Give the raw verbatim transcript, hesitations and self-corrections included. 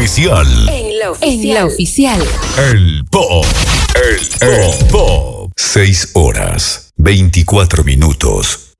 oficial. En la oficial. En la oficial. El Pop. El, el Pop. Seis horas, veinticuatro minutos.